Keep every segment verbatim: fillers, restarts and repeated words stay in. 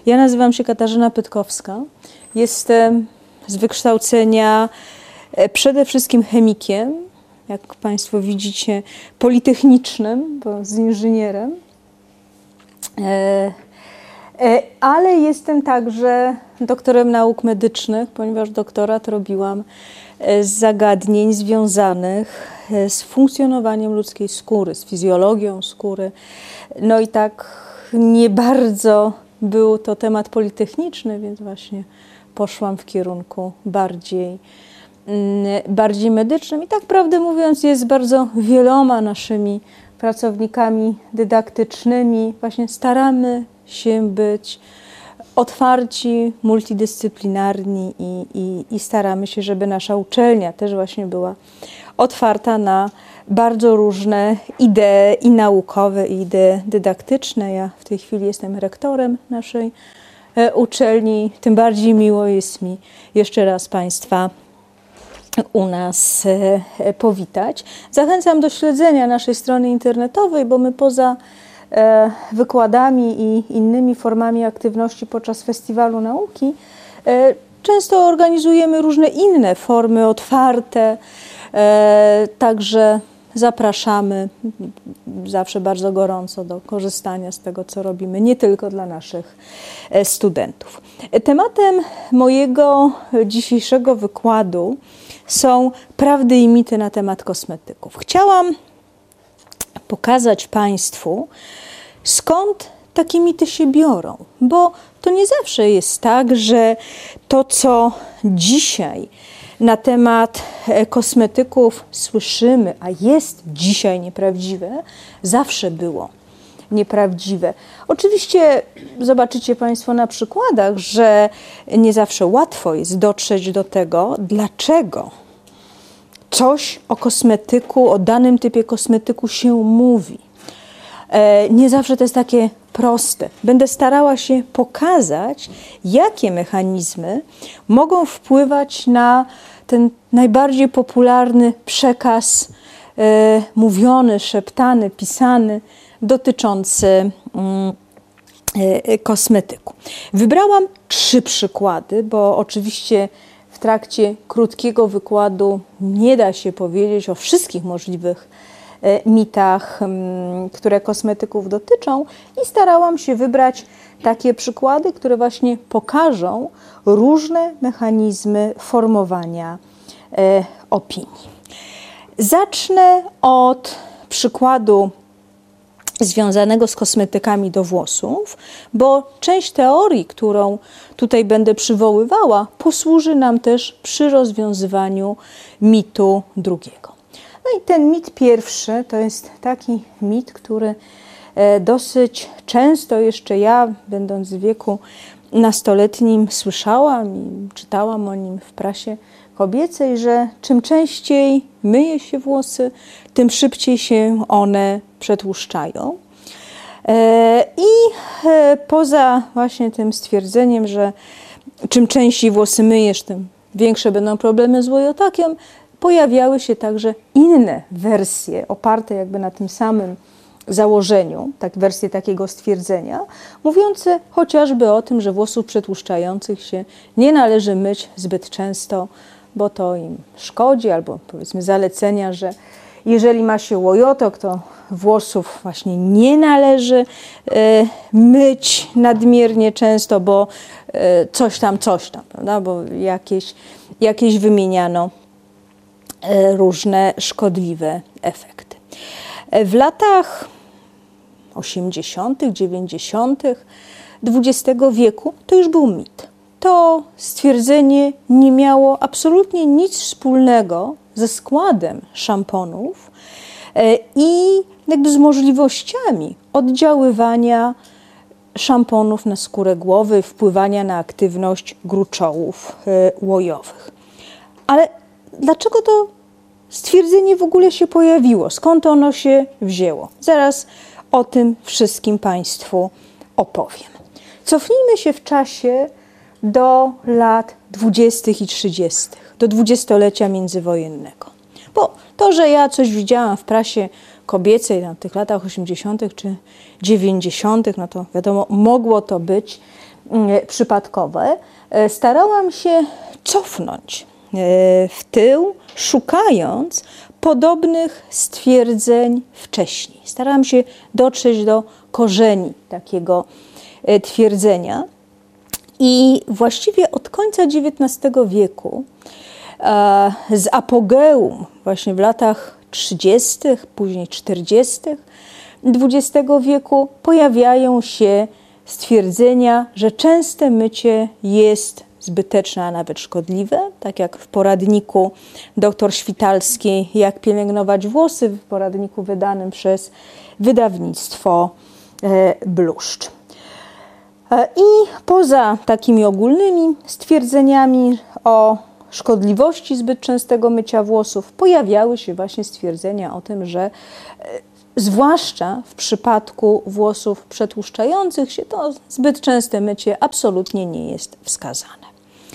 Ja nazywam się Katarzyna Pytkowska. Jestem z wykształcenia przede wszystkim chemikiem, jak Państwo widzicie, politechnicznym, bo z inżynierem. Ale jestem także doktorem nauk medycznych, ponieważ doktorat robiłam z zagadnień związanych z funkcjonowaniem ludzkiej skóry, z fizjologią skóry. No i tak nie bardzo był to temat politechniczny, więc właśnie poszłam w kierunku bardziej, bardziej medycznym. I tak prawdę mówiąc jest bardzo wieloma naszymi pracownikami dydaktycznymi. Właśnie staramy się być otwarci, multidyscyplinarni i, i, i staramy się, żeby nasza uczelnia też właśnie była otwarta na bardzo różne idee i naukowe, i idee dydaktyczne. Ja w tej chwili jestem rektorem naszej uczelni. Tym bardziej miło jest mi jeszcze raz Państwa u nas powitać. Zachęcam do śledzenia naszej strony internetowej, bo my poza wykładami i innymi formami aktywności podczas Festiwalu Nauki często organizujemy różne inne formy otwarte, także zapraszamy zawsze bardzo gorąco do korzystania z tego, co robimy, nie tylko dla naszych studentów. Tematem mojego dzisiejszego wykładu są prawdy i mity na temat kosmetyków. Chciałam pokazać Państwu, skąd takie mity się biorą, bo to nie zawsze jest tak, że to, co dzisiaj na temat kosmetyków słyszymy, a jest dzisiaj nieprawdziwe, zawsze było nieprawdziwe. Oczywiście zobaczycie Państwo na przykładach, że nie zawsze łatwo jest dotrzeć do tego, dlaczego coś o kosmetyku, o danym typie kosmetyku się mówi. Nie zawsze to jest takie proste. Będę starała się pokazać, jakie mechanizmy mogą wpływać na ten najbardziej popularny przekaz e, mówiony, szeptany, pisany dotyczący mm, e, kosmetyku. Wybrałam trzy przykłady, bo oczywiście w trakcie krótkiego wykładu nie da się powiedzieć o wszystkich możliwych mitach, które kosmetyków dotyczą, i starałam się wybrać takie przykłady, które właśnie pokażą różne mechanizmy formowania e, opinii. Zacznę od przykładu związanego z kosmetykami do włosów, bo część teorii, którą tutaj będę przywoływała, posłuży nam też przy rozwiązywaniu mitu drugiego. No i ten mit pierwszy to jest taki mit, który dosyć często jeszcze ja, będąc w wieku nastoletnim, słyszałam i czytałam o nim w prasie kobiecej, że czym częściej myje się włosy, tym szybciej się one przetłuszczają. I poza właśnie tym stwierdzeniem, że czym częściej włosy myjesz, tym większe będą problemy z łojotakiem, pojawiały się także inne wersje oparte jakby na tym samym założeniu, tak, wersje takiego stwierdzenia, mówiące chociażby o tym, że włosów przetłuszczających się nie należy myć zbyt często, bo to im szkodzi, albo powiedzmy zalecenia, że jeżeli ma się łojotok, to włosów właśnie nie należy e, myć nadmiernie często, bo e, coś tam, coś tam, prawda? Bo jakieś, jakieś wymieniano różne szkodliwe efekty. W latach osiemdziesiątych, dziewięćdziesiątych dwudziestego wieku to już był mit. To stwierdzenie nie miało absolutnie nic wspólnego ze składem szamponów i jakby z możliwościami oddziaływania szamponów na skórę głowy, wpływania na aktywność gruczołów łojowych. Ale dlaczego to stwierdzenie w ogóle się pojawiło? Skąd ono się wzięło? Zaraz o tym wszystkim Państwu opowiem. Cofnijmy się w czasie do lat dwudziestych i trzydziestych, do dwudziestolecia międzywojennego. Bo to, że ja coś widziałam w prasie kobiecej w tych latach osiemdziesiątych czy dziewięćdziesiątych, no to wiadomo, mogło to być przypadkowe, starałam się cofnąć w tył, szukając podobnych stwierdzeń wcześniej. Starałam się dotrzeć do korzeni takiego twierdzenia i właściwie od końca dziewiętnastego wieku, z apogeum właśnie w latach trzydziestych, później czterdziestych dwudziestego wieku pojawiają się stwierdzenia, że częste mycie jest zbyteczne, a nawet szkodliwe, tak jak w poradniku dr Świtalskiej Jak pielęgnować włosy, w poradniku wydanym przez wydawnictwo Bluszcz. I poza takimi ogólnymi stwierdzeniami o szkodliwości zbyt częstego mycia włosów pojawiały się właśnie stwierdzenia o tym, że zwłaszcza w przypadku włosów przetłuszczających się to zbyt częste mycie absolutnie nie jest wskazane.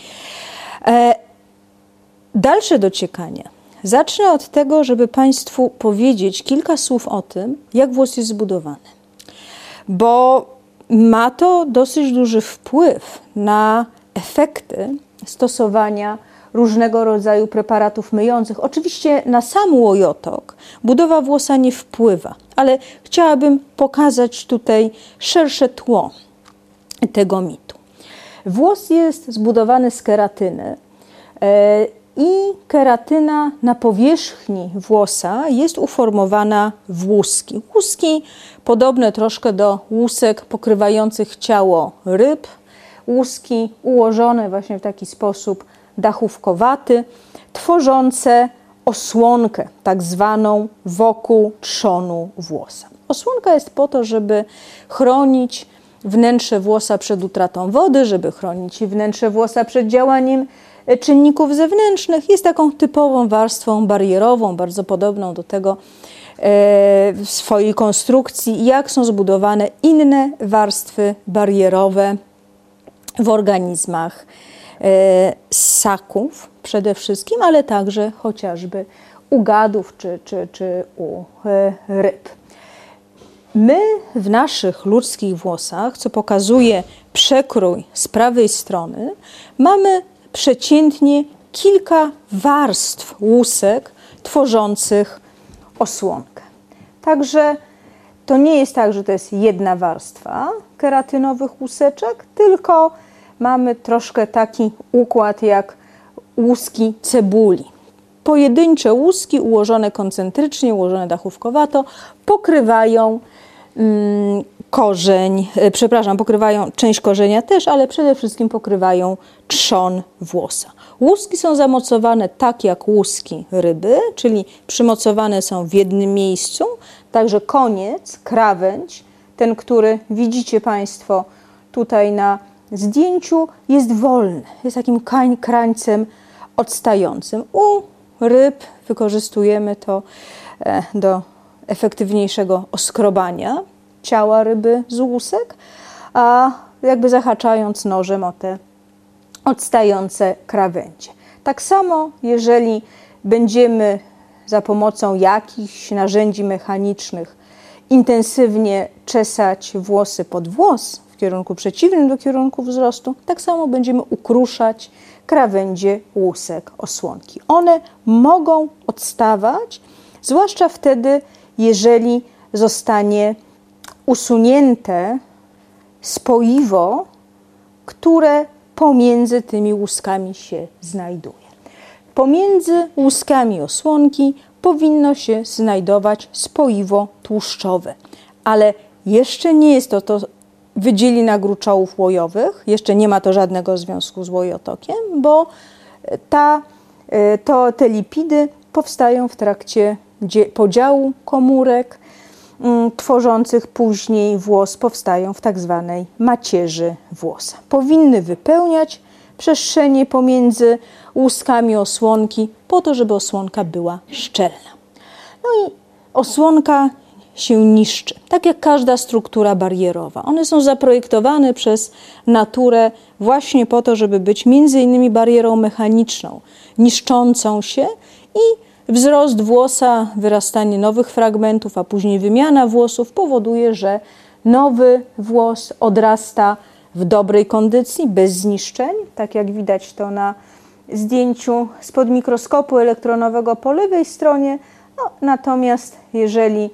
Dalsze dociekanie. Zacznę od tego, żeby Państwu powiedzieć kilka słów o tym, jak włos jest zbudowany. Bo ma to dosyć duży wpływ na efekty stosowania różnego rodzaju preparatów myjących. Oczywiście na sam łojotok budowa włosa nie wpływa, ale chciałabym pokazać tutaj szersze tło tego mitu. Włos jest zbudowany z keratyny i keratyna na powierzchni włosa jest uformowana w łuski. Łuski podobne troszkę do łusek pokrywających ciało ryb. Łuski ułożone właśnie w taki sposób dachówkowaty, tworzące osłonkę tak zwaną wokół trzonu włosa. Osłonka jest po to, żeby chronić wnętrze włosa przed utratą wody, żeby chronić wnętrze włosa przed działaniem czynników zewnętrznych. Jest taką typową warstwą barierową, bardzo podobną do tego w swojej konstrukcji, jak są zbudowane inne warstwy barierowe w organizmach ssaków przede wszystkim, ale także chociażby u gadów czy, czy, czy u ryb. My w naszych ludzkich włosach, co pokazuje przekrój z prawej strony, mamy przeciętnie kilka warstw łusek tworzących osłonkę. Także to nie jest tak, że to jest jedna warstwa keratynowych łuseczek, tylko mamy troszkę taki układ jak łuski cebuli. Pojedyncze łuski ułożone koncentrycznie, ułożone dachówkowato pokrywają mm, korzeń, e, przepraszam, pokrywają część korzenia też, ale przede wszystkim pokrywają trzon włosa. Łuski są zamocowane tak jak łuski ryby, czyli przymocowane są w jednym miejscu, także koniec, krawędź, ten, który widzicie Państwo tutaj na zdjęciu, jest wolny, jest takim krańcem odstającym. U ryb wykorzystujemy to do efektywniejszego oskrobania ciała ryby z łusek, a jakby zahaczając nożem o te odstające krawędzie. Tak samo, jeżeli będziemy za pomocą jakichś narzędzi mechanicznych intensywnie czesać włosy pod włos w kierunku przeciwnym do kierunku wzrostu, tak samo będziemy ukruszać krawędzie łusek osłonki. One mogą odstawać, zwłaszcza wtedy, jeżeli zostanie usunięte spoiwo, które pomiędzy tymi łuskami się znajduje. Pomiędzy łuskami osłonki powinno się znajdować spoiwo tłuszczowe, ale jeszcze nie jest to, to wydzielina gruczołów łojowych, jeszcze nie ma to żadnego związku z łojotokiem, bo ta, to, te lipidy powstają w trakcie podziału komórek tworzących później włos, powstają w tak zwanej macierzy włosa. Powinny wypełniać przestrzenie pomiędzy łuskami osłonki po to, żeby osłonka była szczelna. No i osłonka się niszczy, tak jak każda struktura barierowa. One są zaprojektowane przez naturę właśnie po to, żeby być między innymi barierą mechaniczną, niszczącą się i wzrost włosa, wyrastanie nowych fragmentów, a później wymiana włosów powoduje, że nowy włos odrasta w dobrej kondycji, bez zniszczeń, tak jak widać to na zdjęciu spod mikroskopu elektronowego po lewej stronie. No, natomiast jeżeli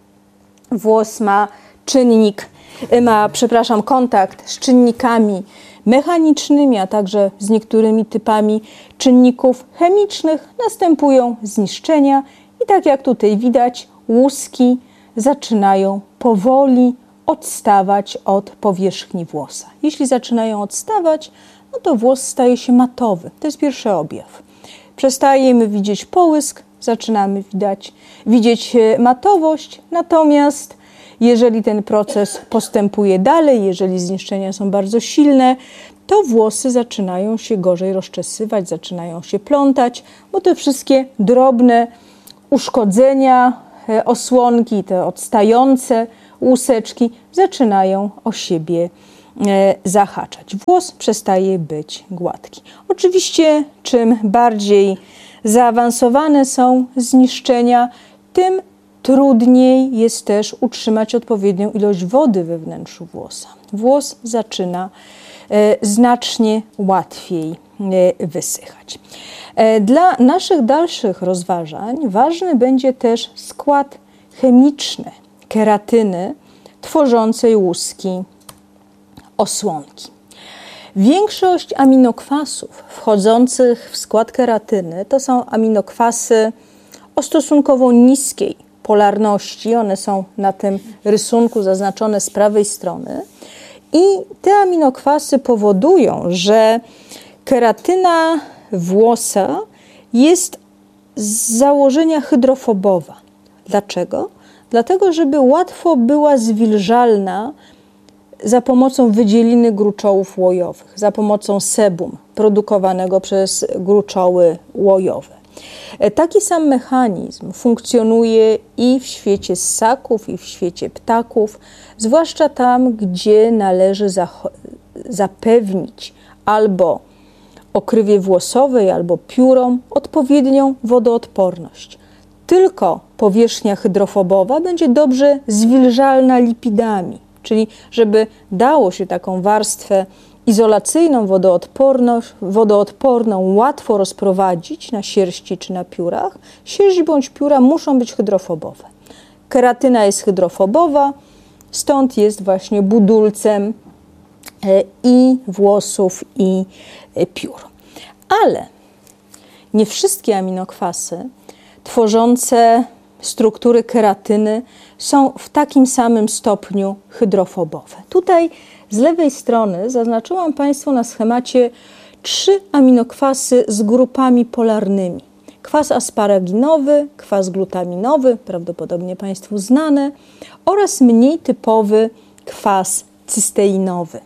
włos ma czynnik, ma, przepraszam, kontakt z czynnikami mechanicznymi, a także z niektórymi typami czynników chemicznych, następują zniszczenia i tak jak tutaj widać, łuski zaczynają powoli odstawać od powierzchni włosa. Jeśli zaczynają odstawać, no to włos staje się matowy. To jest pierwszy objaw. Przestajemy widzieć połysk, zaczynamy widać, widzieć matowość, natomiast jeżeli ten proces postępuje dalej, jeżeli zniszczenia są bardzo silne, to włosy zaczynają się gorzej rozczesywać, zaczynają się plątać, bo te wszystkie drobne uszkodzenia, osłonki, te odstające łuseczki zaczynają o siebie zahaczać. Włos przestaje być gładki. Oczywiście czym bardziej zaawansowane są zniszczenia, tym trudniej jest też utrzymać odpowiednią ilość wody we wnętrzu włosa. Włos zaczyna e, znacznie łatwiej e, wysychać. E, dla naszych dalszych rozważań ważny będzie też skład chemiczny keratyny tworzącej łuski osłonki. Większość aminokwasów wchodzących w skład keratyny to są aminokwasy o stosunkowo niskiej polarności. One są na tym rysunku zaznaczone z prawej strony. I te aminokwasy powodują, że keratyna włosa jest z założenia hydrofobowa. Dlaczego? Dlatego, żeby łatwo była zwilżalna za pomocą wydzieliny gruczołów łojowych, za pomocą sebum produkowanego przez gruczoły łojowe. Taki sam mechanizm funkcjonuje i w świecie ssaków, i w świecie ptaków, zwłaszcza tam, gdzie należy zapewnić albo okrywie włosowej, albo piórom odpowiednią wodoodporność. Tylko powierzchnia hydrofobowa będzie dobrze zwilżalna lipidami, czyli żeby dało się taką warstwę izolacyjną, wodoodporną, wodoodporną łatwo rozprowadzić na sierści czy na piórach, sierść bądź pióra muszą być hydrofobowe. Keratyna jest hydrofobowa, stąd jest właśnie budulcem i włosów, i piór. Ale nie wszystkie aminokwasy tworzące struktury keratyny są w takim samym stopniu hydrofobowe. Tutaj z lewej strony zaznaczyłam Państwu na schemacie trzy aminokwasy z grupami polarnymi. Kwas asparaginowy, kwas glutaminowy, prawdopodobnie Państwu znane, oraz mniej typowy kwas cysteinowy.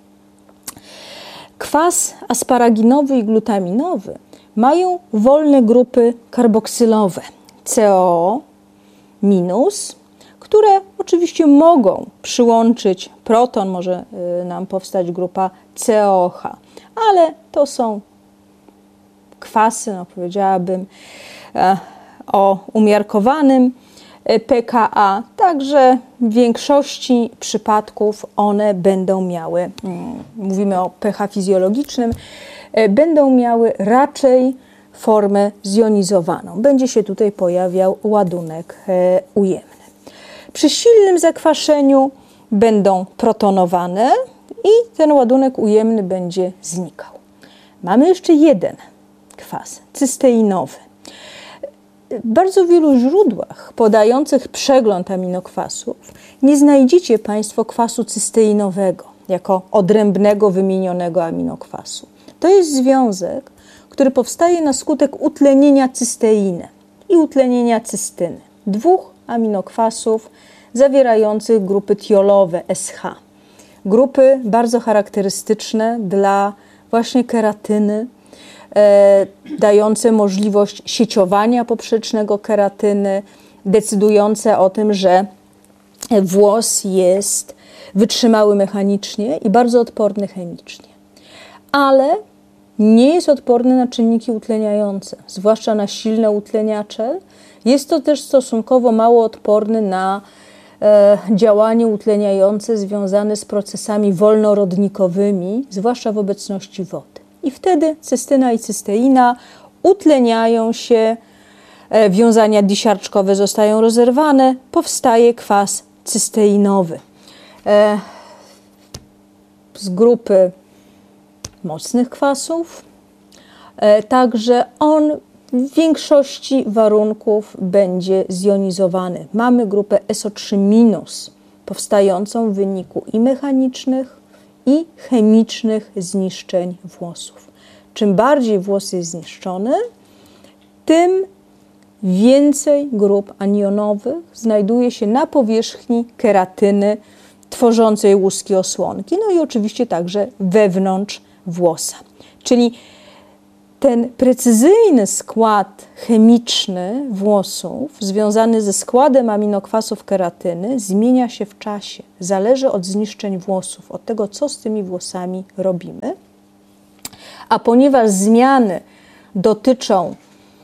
Kwas asparaginowy i glutaminowy mają wolne grupy karboksylowe C O O minus, które oczywiście mogą przyłączyć proton, może nam powstać grupa C O H, ale to są kwasy, no powiedziałabym, o umiarkowanym pKa, także w większości przypadków one będą miały, mówimy o pH fizjologicznym, będą miały raczej formę zjonizowaną. Będzie się tutaj pojawiał ładunek ujemny. Przy silnym zakwaszeniu będą protonowane i ten ładunek ujemny będzie znikał. Mamy jeszcze jeden kwas, cysteinowy. W bardzo wielu źródłach podających przegląd aminokwasów nie znajdziecie Państwo kwasu cysteinowego jako odrębnego, wymienionego aminokwasu. To jest związek, który powstaje na skutek utlenienia cysteiny i utlenienia cystyny. Dwóch aminokwasów zawierających grupy tiolowe S H. Grupy bardzo charakterystyczne dla właśnie keratyny, e, dające możliwość sieciowania poprzecznego keratyny, decydujące o tym, że włos jest wytrzymały mechanicznie i bardzo odporny chemicznie. Ale nie jest odporny na czynniki utleniające, zwłaszcza na silne utleniacze. Jest to też stosunkowo mało odporny na działanie utleniające związane z procesami wolnorodnikowymi, zwłaszcza w obecności wody. I wtedy cystyna i cysteina utleniają się, wiązania disiarczkowe zostają rozerwane, powstaje kwas cysteinowy. Z grupy mocnych kwasów, także on w większości warunków będzie zjonizowany. Mamy grupę S O trzy minus, powstającą w wyniku i mechanicznych, i chemicznych zniszczeń włosów. Czym bardziej włos jest zniszczony, tym więcej grup anionowych znajduje się na powierzchni keratyny tworzącej łuski osłonki, no i oczywiście także wewnątrz włosa. Czyli ten precyzyjny skład chemiczny włosów związany ze składem aminokwasów keratyny zmienia się w czasie. Zależy od zniszczeń włosów, od tego, co z tymi włosami robimy. A ponieważ zmiany dotyczą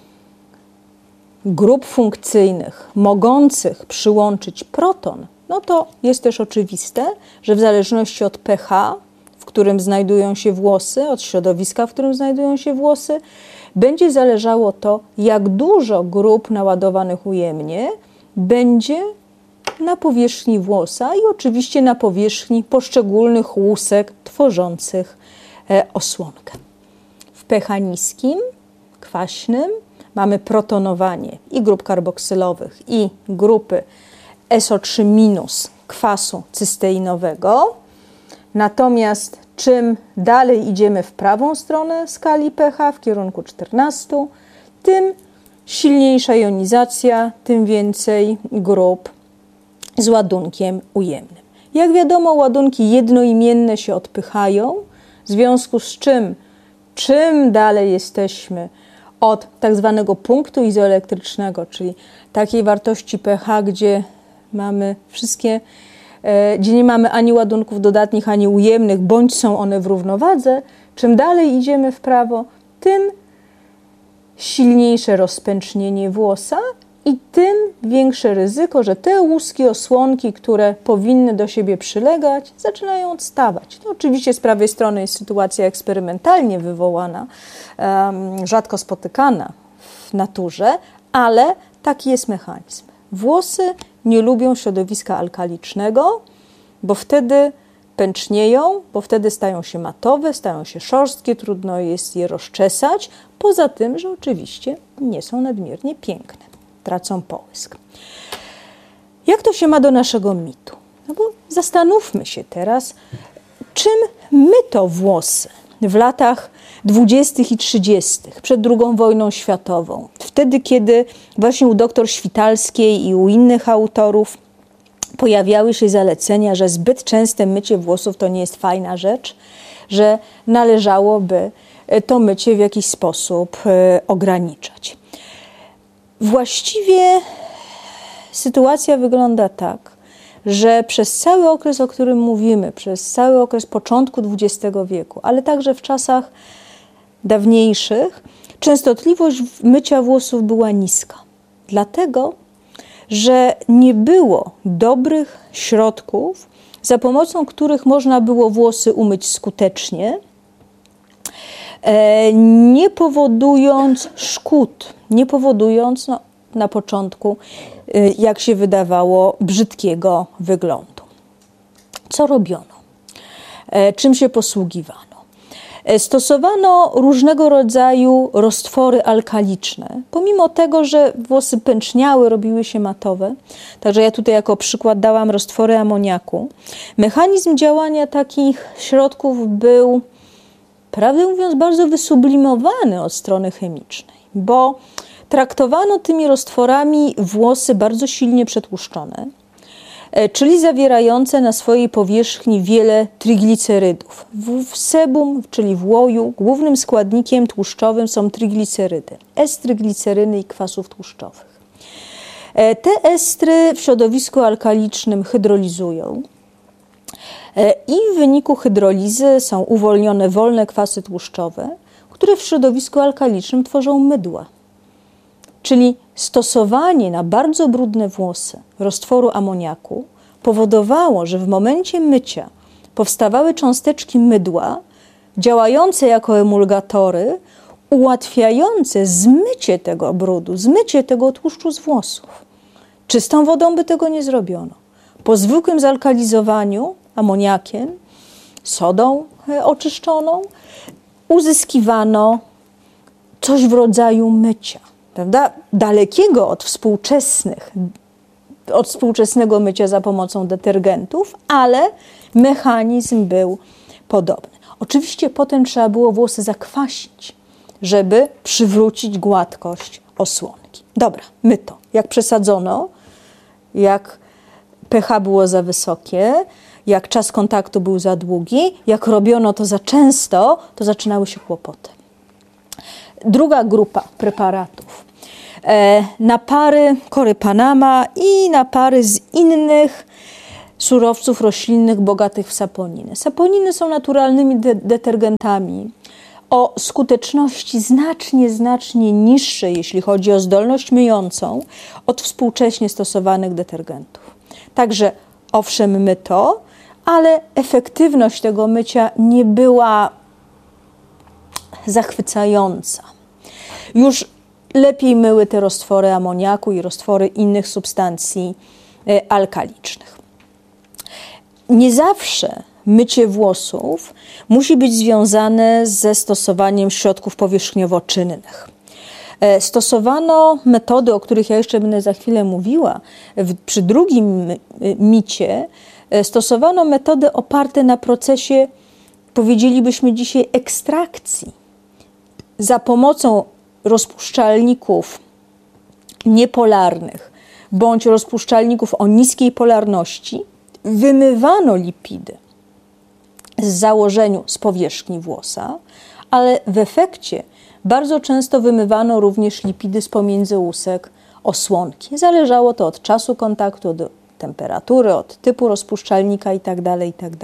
grup funkcyjnych mogących przyłączyć proton, no to jest też oczywiste, że w zależności od pH, w którym znajdują się włosy, od środowiska, w którym znajdują się włosy, będzie zależało to, jak dużo grup naładowanych ujemnie będzie na powierzchni włosa i oczywiście na powierzchni poszczególnych łusek tworzących osłonkę. W pH niskim, kwaśnym mamy protonowanie i grup karboksylowych, i grupy S O trzy minus kwasu cysteinowego. Natomiast czym dalej idziemy w prawą stronę skali pH, w kierunku czternastu, tym silniejsza jonizacja, tym więcej grup z ładunkiem ujemnym. Jak wiadomo, ładunki jednoimienne się odpychają, w związku z czym czym dalej jesteśmy od tak zwanego punktu izoelektrycznego, czyli takiej wartości pH, gdzie mamy wszystkie, gdzie nie mamy ani ładunków dodatnich, ani ujemnych, bądź są one w równowadze, czym dalej idziemy w prawo, tym silniejsze rozpęcznienie włosa i tym większe ryzyko, że te łuski osłonki, które powinny do siebie przylegać, zaczynają odstawać. No, oczywiście z prawej strony jest sytuacja eksperymentalnie wywołana, um, rzadko spotykana w naturze, ale taki jest mechanizm. Włosy nie lubią środowiska alkalicznego, bo wtedy pęcznieją, bo wtedy stają się matowe, stają się szorstkie, trudno jest je rozczesać, poza tym, że oczywiście nie są nadmiernie piękne, tracą połysk. Jak to się ma do naszego mitu? No bo zastanówmy się teraz, czym myto włosy w latach dwudziestych i trzydziestych, przed drugą wojną światową. Wtedy, kiedy właśnie u doktor Świtalskiej i u innych autorów pojawiały się zalecenia, że zbyt częste mycie włosów to nie jest fajna rzecz, że należałoby to mycie w jakiś sposób ograniczać. Właściwie sytuacja wygląda tak, że przez cały okres, o którym mówimy, przez cały okres początku dwudziestego wieku, ale także w czasach dawniejszych, częstotliwość mycia włosów była niska. Dlatego, że nie było dobrych środków, za pomocą których można było włosy umyć skutecznie, nie powodując szkód, nie powodując no, na początku, jak się wydawało, brzydkiego wyglądu. Co robiono? Czym się posługiwano? Stosowano różnego rodzaju roztwory alkaliczne, pomimo tego, że włosy pęczniały, robiły się matowe. Także ja tutaj jako przykład dałam roztwory amoniaku. Mechanizm działania takich środków był, prawdę mówiąc, bardzo wysublimowany od strony chemicznej, bo traktowano tymi roztworami włosy bardzo silnie przetłuszczone, czyli zawierające na swojej powierzchni wiele triglicerydów. W sebum, czyli w łoju, głównym składnikiem tłuszczowym są triglicerydy, estrygliceryny i kwasów tłuszczowych. Te estry w środowisku alkalicznym hydrolizują i w wyniku hydrolizy są uwolnione wolne kwasy tłuszczowe, które w środowisku alkalicznym tworzą mydła. Czyli stosowanie na bardzo brudne włosy roztworu amoniaku powodowało, że w momencie mycia powstawały cząsteczki mydła działające jako emulgatory, ułatwiające zmycie tego brudu, zmycie tego tłuszczu z włosów. Czystą wodą by tego nie zrobiono. Po zwykłym zalkalizowaniu amoniakiem, sodą oczyszczoną, uzyskiwano coś w rodzaju mycia, prawda? Dalekiego od współczesnych, od współczesnego mycia za pomocą detergentów, ale mechanizm był podobny. Oczywiście potem trzeba było włosy zakwasić, żeby przywrócić gładkość osłonki. Dobra, myto. Jak przesadzono, jak pH było za wysokie, jak czas kontaktu był za długi, jak robiono to za często, to zaczynały się kłopoty. Druga grupa preparatów. E, napary kory Panama i napary z innych surowców roślinnych bogatych w saponiny. Saponiny są naturalnymi de detergentami o skuteczności znacznie, znacznie niższej, jeśli chodzi o zdolność myjącą, od współcześnie stosowanych detergentów. Także owszem myto, ale efektywność tego mycia nie była zachwycająca. Już lepiej myły te roztwory amoniaku i roztwory innych substancji alkalicznych. Nie zawsze mycie włosów musi być związane ze stosowaniem środków powierzchniowo-czynnych. Stosowano metody, o których ja jeszcze będę za chwilę mówiła. W, przy drugim micie stosowano metody oparte na procesie, powiedzielibyśmy dzisiaj, ekstrakcji. Za pomocą rozpuszczalników niepolarnych bądź rozpuszczalników o niskiej polarności wymywano lipidy z założeniu z powierzchni włosa, ale w efekcie bardzo często wymywano również lipidy z pomiędzy łusek osłonki. Zależało to od czasu kontaktu, od temperatury, od typu rozpuszczalnika itd., itd.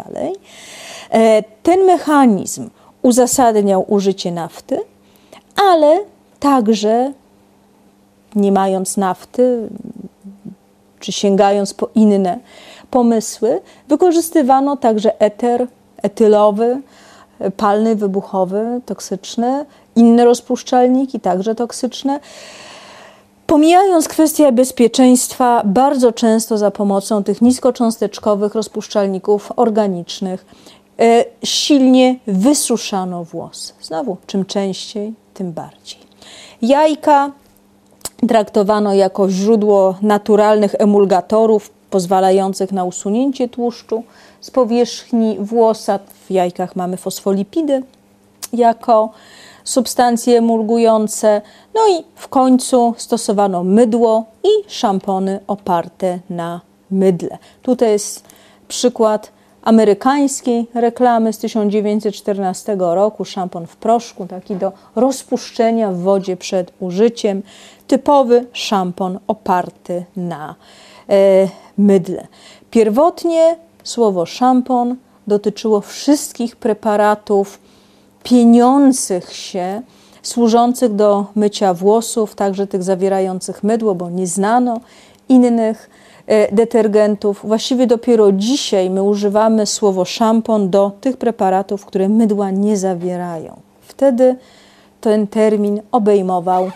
Ten mechanizm uzasadniał użycie nafty, ale także nie mając nafty, czy sięgając po inne pomysły, wykorzystywano także eter etylowy, palny, wybuchowy, toksyczny, inne rozpuszczalniki, także toksyczne. Pomijając kwestię bezpieczeństwa, bardzo często za pomocą tych niskocząsteczkowych rozpuszczalników organicznych e, silnie wysuszano włosy. Znowu, czym częściej, tym bardziej. Jajka traktowano jako źródło naturalnych emulgatorów pozwalających na usunięcie tłuszczu z powierzchni włosa. W jajkach mamy fosfolipidy jako substancje emulgujące. No i w końcu stosowano mydło i szampony oparte na mydle. Tutaj jest przykład amerykańskiej reklamy z tysiąc dziewięćset czternastego roku, szampon w proszku, taki do rozpuszczenia w wodzie przed użyciem. Typowy szampon oparty na e, mydle. Pierwotnie słowo szampon dotyczyło wszystkich preparatów pieniących się, służących do mycia włosów, także tych zawierających mydło, bo nie znano innych e, detergentów. Właściwie dopiero dzisiaj my używamy słowo szampon do tych preparatów, które mydła nie zawierają. Wtedy ten termin obejmował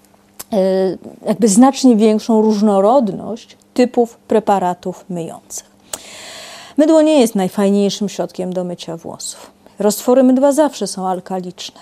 jakby znacznie większą różnorodność typów preparatów myjących. Mydło nie jest najfajniejszym środkiem do mycia włosów. Roztwory mydła zawsze są alkaliczne,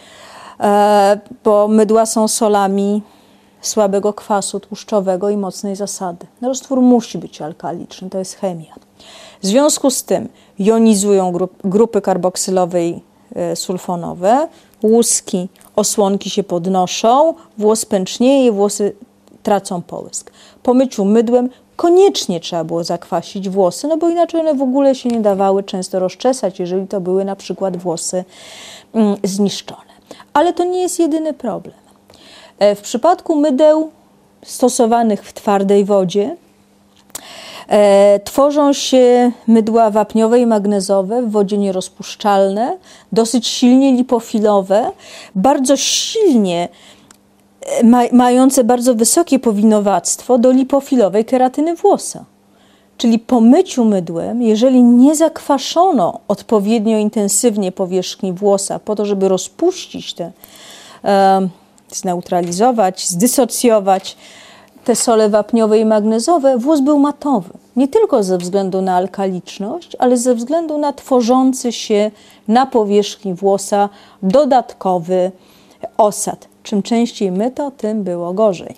bo mydła są solami słabego kwasu tłuszczowego i mocnej zasady. Roztwór musi być alkaliczny, to jest chemia. W związku z tym jonizują grupy karboksylowej sulfonowe, łuski, osłonki się podnoszą, włos pęcznieje, włosy tracą połysk. Po myciu mydłem koniecznie trzeba było zakwasić włosy, no bo inaczej one w ogóle się nie dawały często rozczesać, jeżeli to były na przykład włosy mm, zniszczone. Ale to nie jest jedyny problem. W przypadku mydeł stosowanych w twardej wodzie E, tworzą się mydła wapniowe i magnezowe w wodzie nierozpuszczalne, dosyć silnie lipofilowe, bardzo silnie ma, mające bardzo wysokie powinowactwo do lipofilowej keratyny włosa. Czyli po myciu mydłem, jeżeli nie zakwaszono odpowiednio intensywnie powierzchni włosa po to, żeby rozpuścić te, e, zneutralizować, zdysocjować te sole wapniowe i magnezowe, włos był matowy. Nie tylko ze względu na alkaliczność, ale ze względu na tworzący się na powierzchni włosa dodatkowy osad. Czym częściej myto, tym było gorzej.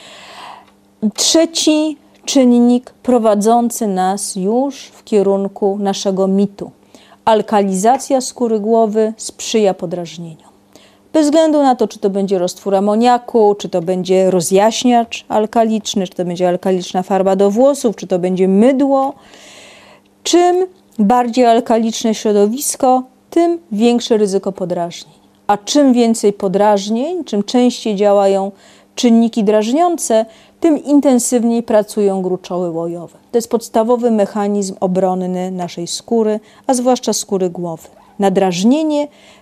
Trzeci czynnik prowadzący nas już w kierunku naszego mitu. Alkalizacja skóry głowy sprzyja podrażnieniu. Bez względu na to, czy to będzie roztwór amoniaku, czy to będzie rozjaśniacz alkaliczny, czy to będzie alkaliczna farba do włosów, czy to będzie mydło. Czym bardziej alkaliczne środowisko, tym większe ryzyko podrażnień. A czym więcej podrażnień, czym częściej działają czynniki drażniące, tym intensywniej pracują gruczoły łojowe. To jest podstawowy mechanizm obronny naszej skóry, a zwłaszcza skóry głowy. Nadrażnienie